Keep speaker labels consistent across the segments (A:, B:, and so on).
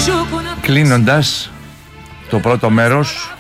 A: Κλείνοντας το πρώτο μέρος,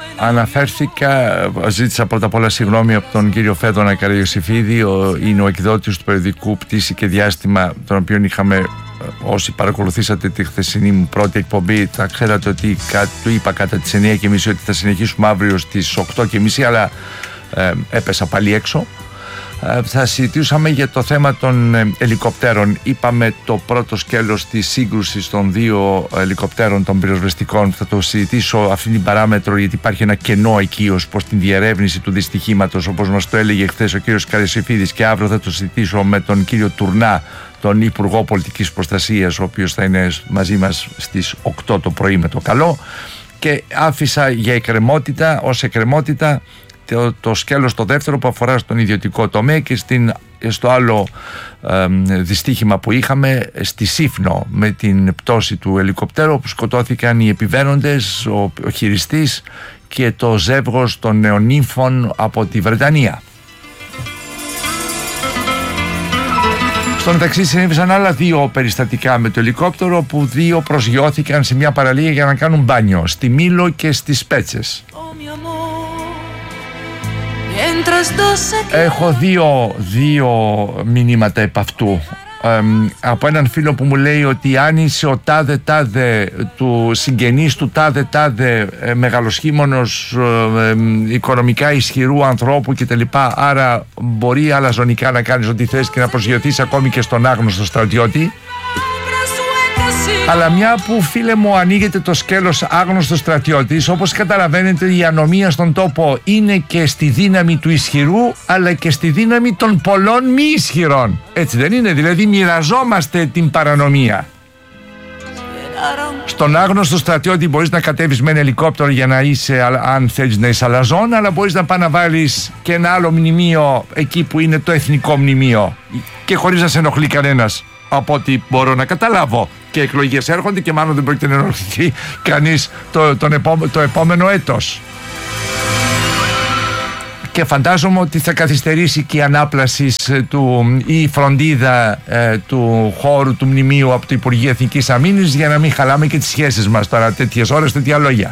A: ζήτησα πρώτα απ' όλα συγγνώμη από τον κύριο Φέδωνα Καραϊωσήφιδη, είναι ο εκδότης του περιοδικού Πτήση και Διάστημα, τον οποίο είχαμε, όσοι παρακολουθήσατε τη χθεσινή μου πρώτη εκπομπή, θα ξέρατε ότι του είπα κατά τις 9:30 ότι θα συνεχίσουμε αύριο στις 8:30, αλλά έπεσα πάλι έξω. Θα συζητούσαμε για το θέμα των ελικοπτέρων. Είπαμε το πρώτο σκέλος της σύγκρουσης των δύο ελικοπτέρων των πυροσβεστικών. Θα το συζητήσω αυτή την παράμετρο, γιατί υπάρχει ένα κενό εκεί ως προς την διερεύνηση του δυστυχήματος, όπως μας το έλεγε χθες ο κύριος Καραϊωσήφιδης, και αύριο θα το συζητήσω με τον κύριο Τουρνά, τον Υπουργό Πολιτικής Προστασίας, ο οποίος θα είναι μαζί μας στις 8 το πρωί με το καλό. Και άφησα για εκκρεμότητα, ως εκκρεμότητα, το σκέλος το δεύτερο που αφορά στον ιδιωτικό τομέα και στο άλλο δυστύχημα που είχαμε στη Σύφνο με την πτώση του ελικοπτέρου, όπου σκοτώθηκαν οι επιβαίνοντες, ο χειριστής και το ζεύγος των νεονύμφων από τη Βρετανία. Στο μεταξύ συνέβησαν άλλα δύο περιστατικά με το ελικόπτερο, που δύο προσγειώθηκαν σε μια παραλία για να κάνουν μπάνιο, στη Μήλο και στις Πέτσες. Έχω δύο μηνύματα επ' αυτού. Από έναν φίλο που μου λέει ότι αν είσαι ο τάδε του συγγενής του τάδε μεγαλοσχήμονος, οικονομικά ισχυρού ανθρώπου κτλ, άρα μπορεί αλαζονικά να κάνεις ό,τι θες και να προσγειωθείς ακόμη και στον άγνωστο στρατιώτη. Αλλά μια που, φίλε μου, ανοίγεται το σκέλος άγνωστος στρατιώτης, όπως καταλαβαίνετε, η ανομία στον τόπο είναι και στη δύναμη του ισχυρού, αλλά και στη δύναμη των πολλών μη ισχυρών. Έτσι δεν είναι? Δηλαδή μοιραζόμαστε την παρανομία. Στον άγνωστο στρατιώτη μπορείς να κατέβεις με ένα ελικόπτερο για να είσαι, αν θέλεις να είσαι αλαζόν, αλλά μπορείς να πας να βάλεις και ένα άλλο μνημείο εκεί που είναι το εθνικό μνημείο, και χωρίς να σε ενοχλεί κανένας, από ό,τι μπορώ να καταλάβω. Και εκλογές έρχονται και μάλλον δεν πρόκειται να ενοχληθεί κανείς το επόμενο έτος. Και φαντάζομαι ότι θα καθυστερήσει και η ανάπλαση ή η φροντίδα του χώρου του μνημείου από το Υπουργείο Εθνικής Αμήνης, για να μην χαλάμε και τις σχέσεις μας τώρα τέτοιες ώρες, τέτοια λόγια.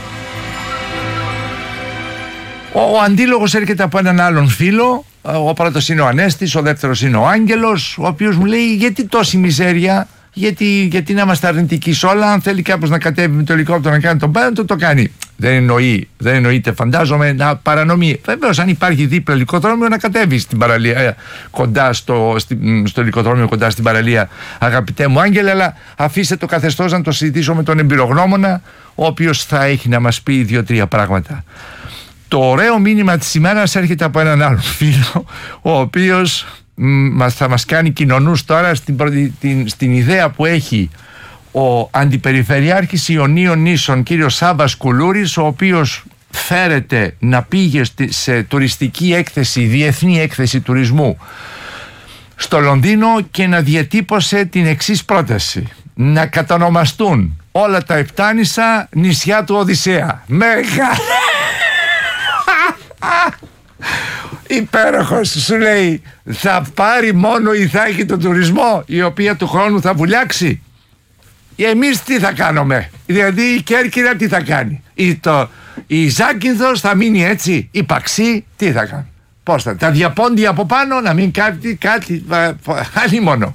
A: Ο αντίλογος έρχεται από έναν άλλον φίλο. Ο πρώτος είναι ο Ανέστης, ο δεύτερος είναι ο Άγγελος, ο οποίος μου λέει: γιατί τόση μιζέρια, γιατί να είμαστε αρνητικοί σε όλα? Αν θέλει κάποιος να κατέβει με το ελικόπτερο να κάνει τον πάνω, το κάνει. Δεν εννοείται, φαντάζομαι, να παρανομεί. Βεβαίως, αν υπάρχει δίπλα ελικοδρόμιο, να κατέβει στην παραλία, κοντά στο ελικοδρόμιο, κοντά στην παραλία, αγαπητέ μου Άγγελε, αλλά αφήστε το καθεστώς να το συζητήσω με τον εμπειρογνώμονα, ο οποίος θα έχει να μας πει 2-3 πράγματα. Το ωραίο μήνυμα της ημέρας έρχεται από έναν άλλο φίλο, ο οποίος θα μας κάνει κοινωνούς τώρα στην ιδέα που έχει ο Αντιπεριφερειάρχης Ιωνίων Νήσων, κύριος Σάββας Κουλούρης, ο οποίος φέρεται να πήγε σε τουριστική έκθεση, διεθνή έκθεση τουρισμού στο Λονδίνο, και να διατύπωσε την εξής πρόταση: να κατανομαστούν όλα τα Επτάνησα νησιά του Οδυσσέα. Υπέροχος, σου λέει, θα πάρει μόνο η Θάκη τον τουρισμό, η οποία του χρόνου θα βουλιάξει. Εμείς τι θα κάνουμε? Δηλαδή η Κέρκυρα τι θα κάνει? Η Ζάκυνθος θα μείνει έτσι? Η Παξή τι θα κάνει? Πώς θα, τα διαπόντια από πάνω να μην κάτι άλλη μόνο.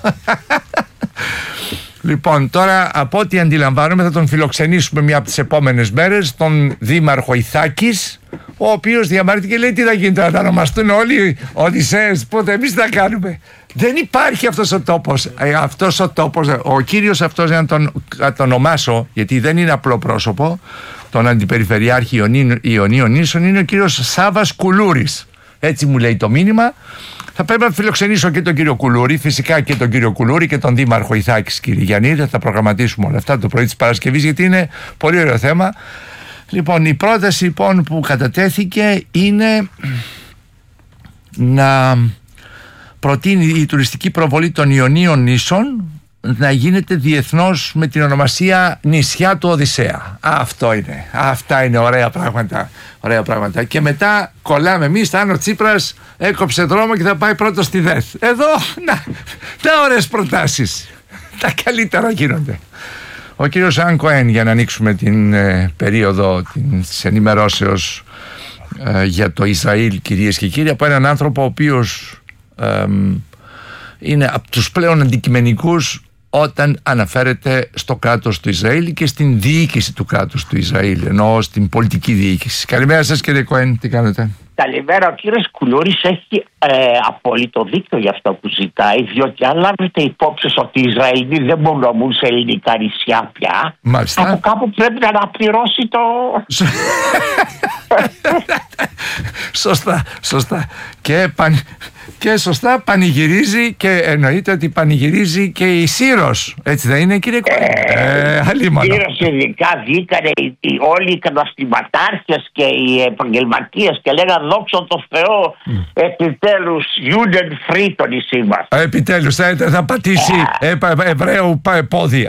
A: Λοιπόν, τώρα από ό,τι αντιλαμβάνομαι θα τον φιλοξενήσουμε μια από τις επόμενες μέρες, τον Δήμαρχο Ιθάκης, ο οποίος διαμαρτύρεται και λέει: τι θα γίνει τώρα, θα ονομαστούν όλοι Οδυσσέες, πότε εμείς θα κάνουμε? Δεν υπάρχει αυτός ο τόπος. Ο κύριος αυτός, για να τον ονομάσω, γιατί δεν είναι απλό πρόσωπο, τον Αντιπεριφερειάρχη Ιωνίων Νήσων, είναι ο κύριος Σάββας Κουλούρης. Έτσι μου λέει το μήνυμα. Θα πρέπει να φιλοξενήσω και τον κύριο Κουλούρη, φυσικά και τον κύριο Κουλούρη και τον Δήμαρχο Ιθάκης, κύριε Γιάννη. Θα τα προγραμματίσουμε όλα αυτά το πρωί της Παρασκευής, γιατί είναι πολύ ωραίο θέμα. Λοιπόν, η πρόταση που κατατέθηκε είναι να προτείνει η τουριστική προβολή των Ιωνίων Νήσων να γίνεται διεθνώς με την ονομασία νησιά του Οδυσσέα. Αυτά είναι ωραία πράγματα. Και μετά κολλάμε εμείς, αν ο Τσίπρας έκοψε δρόμο και θα πάει πρώτο στη ΔΕΘ. Εδώ, να ωραίες προτάσεις. Τα καλύτερα γίνονται. Ο κύριος Αν Κοέν, για να ανοίξουμε την περίοδο της ενημερώσεως για το Ισραήλ, κυρίες και κύριοι, από έναν άνθρωπο ο οποίος είναι από τους πλέον αντικειμενικούς όταν αναφέρεται στο κράτος του Ισραήλ και στην διοίκηση του κράτους του Ισραήλ, ενώ στην πολιτική διοίκηση. Καλημέρα σας, κύριε Κοέν, τι κάνετε?
B: Καλημέρα. Ο κύριος Κουλούρης έχει απόλυτο δίκιο για αυτό που ζητάει, διότι αν λάβετε υπόψη ότι οι Ισραηλοί δεν μπορούν να μπουν σε ελληνικά νησιά πια,
A: μάλιστα,
B: από κάπου πρέπει να αναπληρώσει το...
A: Σωστά. Και σωστά πανηγυρίζει, και εννοείται ότι πανηγυρίζει και η Σύρος. Έτσι δεν είναι, κύριε Κοέν?
B: Σύρος ειδικά βγήκανε όλοι οι καταστηματάρχες και οι επαγγελματίες και λέγανε δόξα τω Θεώ, επιτέλους Juden free το νησί μας.
A: Επιτέλους θα πατήσει Εβραίου πόδι.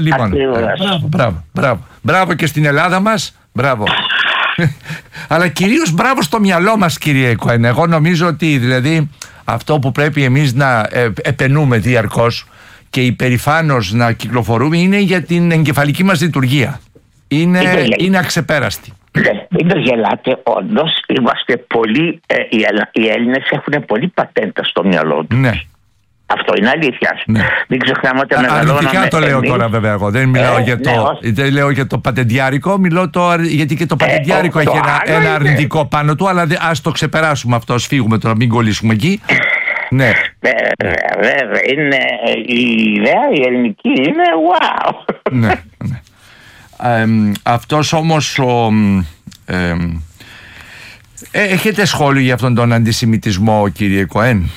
A: Μπράβο και στην Ελλάδα μας. Μπράβο. Αλλά κυρίως μπράβο στο μυαλό μας, κύριε Κοέν. Εγώ νομίζω ότι δηλαδή αυτό που πρέπει εμείς να επενούμε διαρκώς και υπερηφάνως να κυκλοφορούμε είναι για την εγκεφαλική μας λειτουργία. Είναι αξεπέραστη.
B: Μην το γελάτε, όντως είμαστε πολύ, οι Έλληνες έχουν πολύ πατέντα στο μυαλό τους.
A: Ναι.
B: Αυτό είναι αλήθεια.
A: Ναι.
B: Μην ξεχνάμε ότι μεγαλώναμε.
A: Αρνητικά το λέω τώρα, βέβαια. Εγώ δεν μιλάω δεν λέω για το πατεντιάρικο, γιατί και το πατεντιάρικο έχει ένα αρνητικό πάνω του, αλλά ας το ξεπεράσουμε αυτό, ας φύγουμε τώρα, μην κολλήσουμε εκεί. Ναι.
B: Βέβαια, είναι η ιδέα, η ελληνική είναι wow.
A: Ναι. Αυτός όμως έχετε σχόλιο για αυτόν τον αντισημιτισμό, κύριε Κοέν?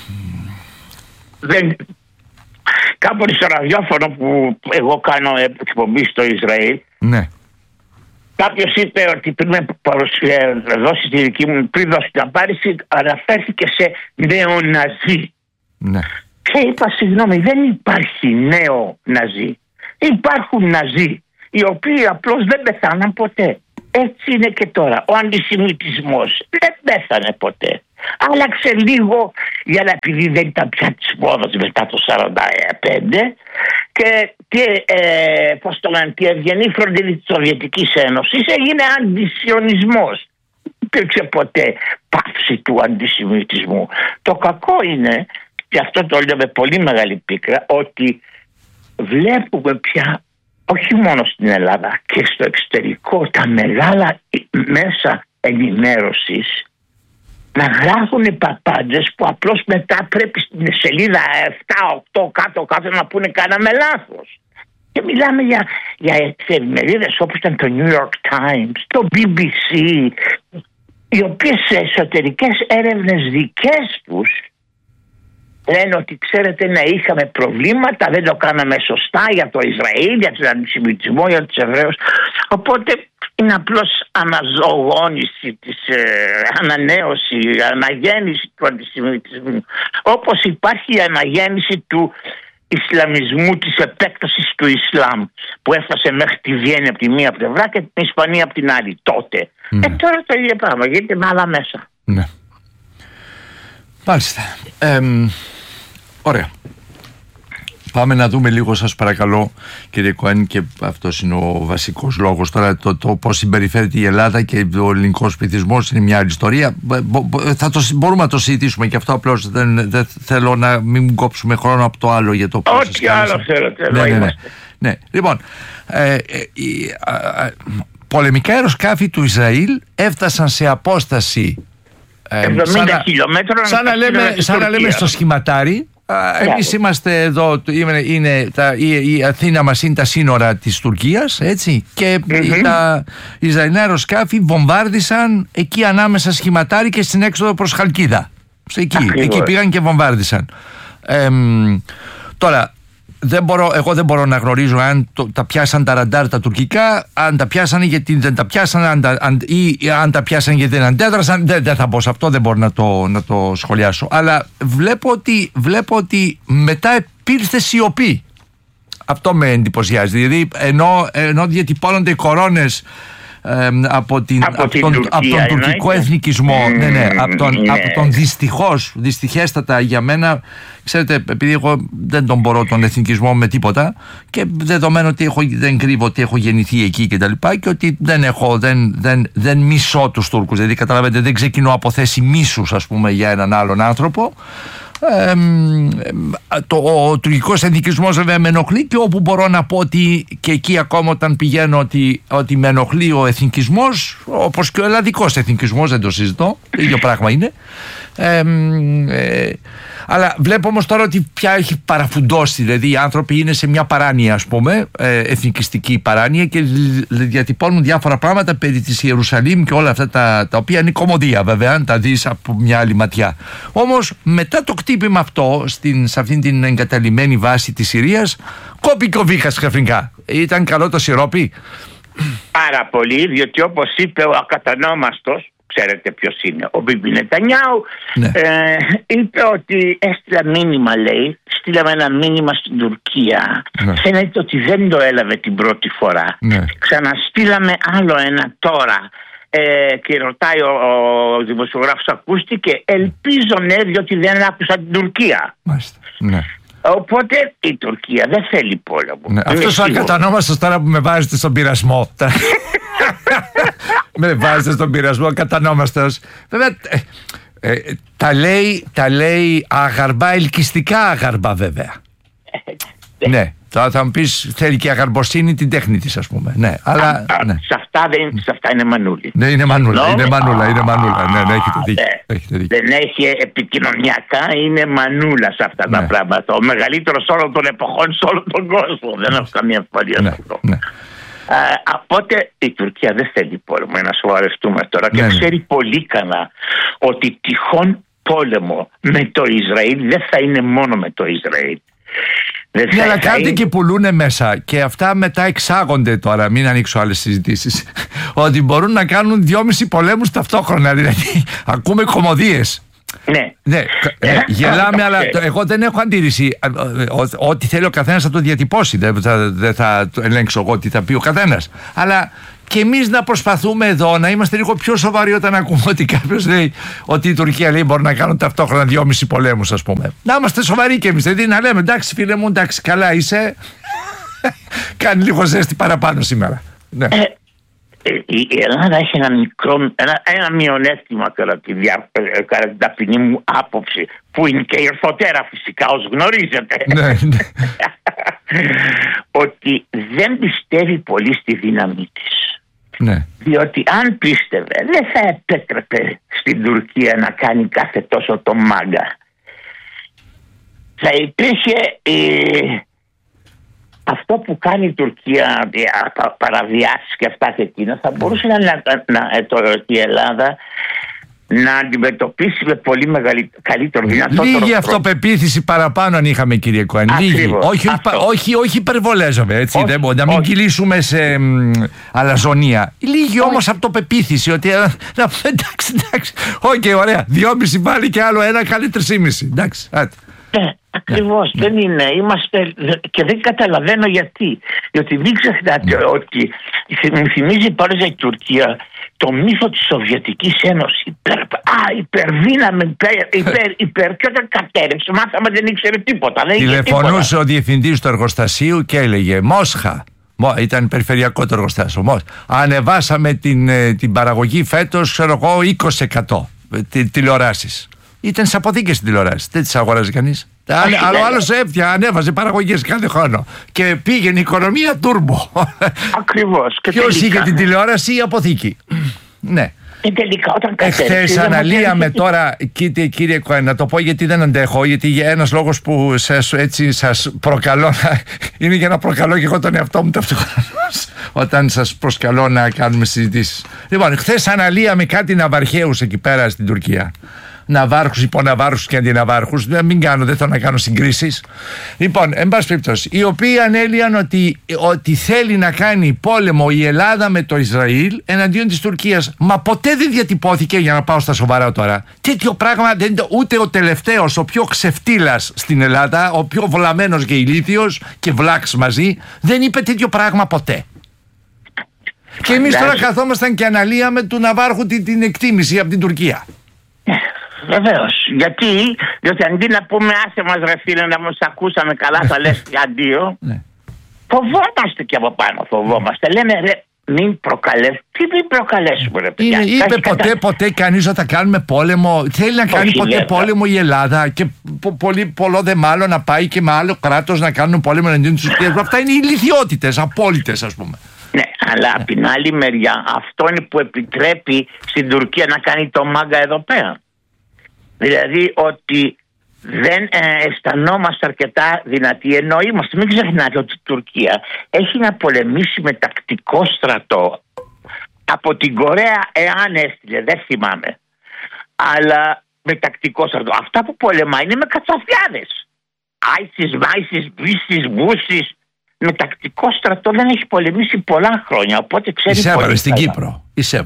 B: Κάποτε στο ραδιόφωνο που εγώ κάνω εκπομπή στο Ισραήλ,
A: ναι,
B: κάποιος είπε ότι πριν δώσει τη δική μου, πριν δώσει την απάντηση, αναφέρθηκε σε νεοναζί.
A: Ναι.
B: Και είπα συγγνώμη, δεν υπάρχει νέο ναζί. Υπάρχουν ναζί οι οποίοι απλώς δεν πεθάναν ποτέ. Έτσι είναι και τώρα. Ο αντισημιτισμός δεν πέθανε ποτέ. Άλλαξε λίγο, για να επειδή δεν ήταν πια της μόδας μετά το 1945 και πώς το λένε, τη ευγενή φροντίδα της Σοβιετικής Ένωσης έγινε αντισιωνισμός. Δεν υπήρξε ποτέ πάυση του αντισημιτισμού. Το κακό είναι, και αυτό το λέω με πολύ μεγάλη πίκρα, ότι βλέπουμε πια όχι μόνο στην Ελλάδα και στο εξωτερικό τα μεγάλα μέσα ενημέρωσης να γράφουν οι παπάντζες που απλώς μετά πρέπει στην σελίδα 7-8 κάτω να πούνε κάναμε λάθος. Και μιλάμε για εφημερίδες όπως ήταν το New York Times, το BBC, οι οποίες σε εσωτερικές έρευνες δικές τους λένε ότι ξέρετε είχαμε προβλήματα, δεν το κάναμε σωστά για το Ισραήλ, για τον αντισημιτισμό, για τους Εβραίους. Οπότε είναι απλώς αναζωογόνηση, ανανέωση, αναγέννηση του αντισημιτισμού. Όπως υπάρχει η αναγέννηση του Ισλαμισμού, της επέκτασης του Ισλάμ που έφτασε μέχρι τη Βιέννη από τη μία πλευρά και την Ισπανία από την άλλη τότε. Τώρα το ίδιο πράγμα γίνεται με άλλα μέσα.
A: Ναι. Μάλιστα. Ωραία. Πάμε να δούμε λίγο, σας παρακαλώ, κύριε Κοέν, και αυτός είναι ο βασικός λόγος. Τώρα το πώς συμπεριφέρεται η Ελλάδα και ο ελληνικός πληθυσμός είναι μια άλλη ιστορία. Μπορούμε να το συζητήσουμε και αυτό, απλώς δεν θέλω να μην κόψουμε χρόνο από το άλλο για το πώς.
B: Ό,τι άλλο θέλετε.
A: Ναι. Λοιπόν, πολεμικά αεροσκάφη του Ισραήλ έφτασαν σε απόσταση
B: 70 χιλιόμετρων.
A: Σαν να λέμε στο σχηματάρι. Εμείς είμαστε εδώ, η Αθήνα μας είναι τα σύνορα της Τουρκίας, έτσι, και τα Ισραηλινά αεροσκάφη βομβάρδισαν εκεί ανάμεσα σχηματάρι και στην έξοδο προς Χαλκίδα. Εκεί πήγαν και βομβάρδισαν. Τώρα εγώ δεν μπορώ να γνωρίζω αν τα πιάσαν τα ραντάρ τα τουρκικά, αν τα πιάσανε γιατί δεν τα πιάσαν, ή αν τα πιάσαν γιατί δεν αντέδρασαν. Δεν θα μπω σε αυτό, δεν μπορώ να το σχολιάσω. Αλλά βλέπω ότι μετά υπήρθε σιωπή. Αυτό με εντυπωσιάζει. Δηλαδή ενώ διατυπώνονται οι κορώνες από τον τουρκικό εθνικισμό. Ναι, από τον δυστυχέστατα για μένα. Ξέρετε, επειδή εγώ δεν τον μπορώ τον εθνικισμό με τίποτα, και δεδομένου ότι δεν κρύβω ότι έχω γεννηθεί εκεί και τα λοιπά, και ότι δεν μισώ τους Τούρκους, δηλαδή καταλαβαίνετε, δεν ξεκινώ από θέση μίσους, ας πούμε, για έναν άλλον άνθρωπο. Ο τουρκικός εθνικισμός βέβαια με ενοχλεί, και όπου μπορώ να πω ότι και εκεί ακόμα όταν πηγαίνω ότι με ενοχλεί ο εθνικισμός, όπως και ο ελλαδικός εθνικισμός, δεν το συζητώ, το ίδιο πράγμα είναι. Αλλά βλέπω όμως τώρα ότι πια έχει παραφουντώσει, δηλαδή οι άνθρωποι είναι σε μια παράνοια, ας πούμε, εθνικιστική παράνοια, και διατυπώνουν διάφορα πράγματα περί της Ιερουσαλήμ και όλα αυτά τα οποία είναι κωμωδία, βέβαια, αν τα δεις από μια άλλη ματιά. Όμως μετά το κτύπημα αυτό σε αυτήν την εγκαταλειμμένη βάση της Συρίας, κόπηκε ο βήχας ξαφνικά. Ήταν καλό το σιρόπι?
B: Πάρα πολύ, διότι όπως είπε ο ακατανόμαστος, ξέρετε ποιος είναι, ο Μπίμπι Νετανιάου, ναι. Είπε ότι έστειλα μήνυμα, λέει, στείλαμε ένα μήνυμα στην Τουρκία. Ναι. Φαίνεται ότι δεν το έλαβε την πρώτη φορά. Ναι. Ξαναστείλαμε άλλο ένα τώρα. Και ρωτάει ο δημοσιογράφος, ακούστηκε? Ελπίζω, ναι, διότι δεν άκουσα την Τουρκία. Μάλιστα. Ναι. Οπότε η Τουρκία δεν θέλει πόλεμο. Ναι.
A: Αυτός ο ακατανόμαστος τώρα που με βάζετε στον πειρασμό. Με βάζετε στον πειρασμό, κατανόμαστος. Βέβαια, τα λέει αγαρμπά, ελκυστικά αγαρμπά, βέβαια. Ναι. Θα μου πεις, θέλει και αγαρμποσύνη την τέχνη της, ας πούμε. Ναι, αλλά. Ναι.
B: Σε αυτά είναι μανούλη.
A: Ναι, είναι μανούλα. Είναι μανούλα. Ναι, έχετε δίκιο. Δεν
B: έχει επικοινωνιακά, είναι μανούλα σε αυτά τα πράγματα. Ο μεγαλύτερος όλων των εποχών σε όλο τον κόσμο. Δεν έχω καμία αμφιβολία σε αυτό. Οπότε η Τουρκία δεν θέλει πόλεμο, να σοβαρευτούμε τώρα, και ξέρει πολύ καλά ότι τυχόν πόλεμο με το Ισραήλ δεν θα είναι μόνο με το Ισραήλ.
A: Ναι, αλλά κάτι και πουλούνε μέσα, και αυτά μετά εξάγονται τώρα, μην ανοίξω άλλες συζητήσεις, ότι μπορούν να κάνουν 2,5 πολέμους ταυτόχρονα, δηλαδή ακούμε κωμωδίες. Ναι, γελάμε, αλλά εγώ δεν έχω αντίρρηση. Ό,τι θέλει ο καθένας θα το διατυπώσει, δεν θα ελέγξω εγώ τι θα πει ο καθένας. Αλλά και εμείς να προσπαθούμε εδώ να είμαστε λίγο πιο σοβαροί όταν ακούμε ότι κάποιος λέει ότι η Τουρκία, λέει, μπορεί να κάνουν ταυτόχρονα 2,5 πολέμους, ας πούμε. Να είμαστε σοβαροί και εμείς, δηλαδή να λέμε, εντάξει φίλε μου, εντάξει, καλά είσαι, κάνει λίγο ζέστη παραπάνω σήμερα. Ναι.
B: Η Ελλάδα έχει ένα μειονέκτημα κατά την ταπεινή μου άποψη, που είναι και η ορθοτέρα φυσικά, ως γνωρίζετε. Ναι. Ότι δεν πιστεύει πολύ στη δύναμή της. Ναι. Διότι αν πίστευε, δεν θα επέτρεπε στην Τουρκία να κάνει κάθε τόσο το μάγκα. Θα υπήρχε αυτό που κάνει η Τουρκία, παραβιάσεις και αυτά και εκείνα, θα μπορούσε η Ελλάδα να αντιμετωπίσει με πολύ καλύτερο, δυνατότερο.
A: Λίγη αυτοπεποίθηση παραπάνω αν είχαμε, κύριε Κοάν. Λίγη. Όχι υπερβολέζομαι, έτσι. Να μην κυλήσουμε σε αλαζονία. Λίγη όμως αυτοπεποίθηση. Ότι εντάξει. Οκ, ωραία. 2,5 πάλι και άλλο ένα κάνει 3,5. Εντάξει.
B: Ακριβώς, δεν είναι. Είμαστε, και δεν καταλαβαίνω γιατί. Διότι μην ξεχνάτε ότι μου θυμίζει πάρα η Τουρκία το μύθο της Σοβιετικής Ένωσης. Υπερδύναμη, και όταν κατέρευσε, μάθαμε δεν ήξερε τίποτα.
A: Τηλεφωνούσε ο διευθυντής του εργοστασίου και έλεγε Μόσχα. Ήταν περιφερειακό το εργοστάσιο. Ανεβάσαμε την παραγωγή φέτος, ξέρω εγώ, 20% τηλεοράσεις. Ήταν σε αποθήκες οι τηλεοράσεις. Δεν τις αγοράζει κανείς. Άλλος ανέβαζε παραγωγές κάθε χρόνο. Και πήγαινε η οικονομία τούρμπο.
B: Ακριβώς.
A: Ποιος είχε την τηλεόραση? Η αποθήκη. Ναι. Εχθές αναλύαμε τώρα, κύριε Κοάν, να το πω γιατί δεν αντέχω, γιατί για ένας λόγος που σας προκαλώ, είναι για να προκαλώ και εγώ τον εαυτό μου ταυτόχρονος όταν σας προσκαλώ να κάνουμε συζητήσεις. Λοιπόν, χθες αναλύαμε κάτι ναυαρχαίους εκεί πέρα στην Τουρκία. Ναυάρχους, υποναυάρχους και αντιναυάρχους. Δεν θέλω να κάνω συγκρίσεις. Λοιπόν, εν πάση περιπτώσει, οι οποίοι ανέλυαν ότι θέλει να κάνει πόλεμο η Ελλάδα με το Ισραήλ εναντίον της Τουρκίας. Μα ποτέ δεν διατυπώθηκε, για να πάω στα σοβαρά τώρα, τέτοιο πράγμα. Ούτε ο τελευταίος, ο πιο ξεφτύλας στην Ελλάδα, ο πιο βλαμμένος και ηλίθιος και βλάξ μαζί, δεν είπε τέτοιο πράγμα ποτέ. Και εμείς τώρα καθόμασταν και αναλύαμε του Ναβάρχου την εκτίμηση από την Τουρκία.
B: Βεβαίως. Διότι αντί να πούμε άσε μας ρε φίλε να μας ακούσαμε καλά θα λες και αντίο, φοβόμαστε και από πάνω, φοβόμαστε. Λέμε ρε μην προκαλέσουμε ρε παιδιά.
A: Είπε ποτέ κανείς ότι θα κάνουμε πόλεμο? Θέλει να κάνει ποτέ πόλεμο η Ελλάδα? Και πολλό δε μάλλον να πάει και με άλλο κράτος να κάνουν πόλεμο εναντίον της Τουρκίας. Αυτά είναι ηλιθιότητες, απόλυτες ας πούμε.
B: Ναι, αλλά από την άλλη μεριά αυτό είναι που επιτρέπει στην Τουρκία να κάνει το μάγκα εδώ πέρα. Δηλαδή ότι δεν αισθανόμαστε αρκετά δυνατοί, ενώ είμαστε. Μην ξεχνάτε ότι η Τουρκία έχει να πολεμήσει με τακτικό στρατό από την Κορέα, εάν έστειλε, δεν θυμάμαι, αλλά με τακτικό στρατό. Αυτά που πολεμάει είναι με κατσαφιάδες. Άισις, Μάισις, Μπίσις, Μπούσις. Με τακτικό στρατό δεν έχει πολεμήσει πολλά χρόνια. Οπότε ξέρει.
A: Εισέβαλε στην Κύπρο.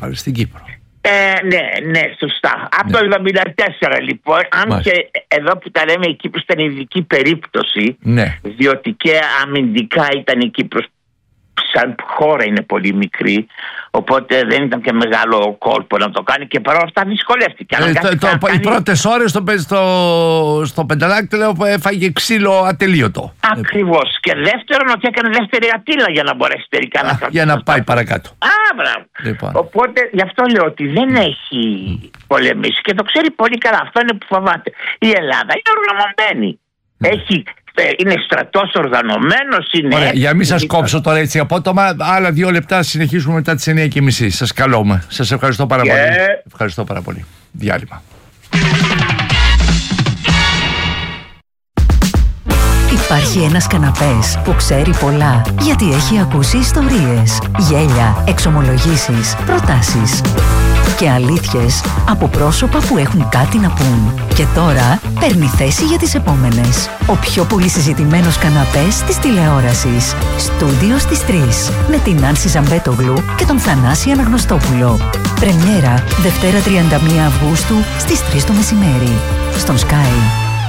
B: Ναι, σωστά. Από το 1974 λοιπόν, αν και εδώ που τα λέμε η Κύπρος ήταν ειδική περίπτωση, διότι και αμυντικά ήταν η Κύπρος σαν χώρα είναι πολύ μικρή, οπότε δεν ήταν και μεγάλο κόλπο να το κάνει και παρόλα αυτά δυσκολεύτηκε.
A: Οι πρώτες ώρες στο πενταδάκτυλο έφαγε ξύλο ατελείωτο.
B: Ακριβώς. Και δεύτερον ότι έκανε δεύτερη ατύλα για να μπορέσει τελικά να κρατήσει.
A: Για να πάει παρακάτω.
B: Μπράβο. Λοιπόν. Οπότε γι' αυτό λέω ότι δεν έχει πολεμήσει και το ξέρει πολύ καλά. Αυτό είναι που φοβάται. Η Ελλάδα είναι οργανωμένη. Είναι στρατός οργανωμένος.
A: Ωραία, για μην σας κόψω τώρα έτσι απότομα, άλλα 2 λεπτά συνεχίσουμε μετά τις 9:30. Σας καλούμε. Σας ευχαριστώ πάρα πολύ. Ευχαριστώ πάρα πολύ. Διάλειμμα.
C: Υπάρχει ένας καναπές που ξέρει πολλά γιατί έχει ακούσει ιστορίες, γέλια, εξομολογήσεις, προτάσεις και αλήθειες από πρόσωπα που έχουν κάτι να πούν. Και τώρα παίρνει θέση για τις επόμενες. Ο πιο πολύ συζητημένος καναπές της τηλεόρασης. Στούντιο στις 3 με την Άνση Ζαμπέτογλου και τον Θανάση Αναγνωστόπουλο. Πρεμιέρα Δευτέρα 31 Αυγούστου στις 3 το μεσημέρι. Στον Sky.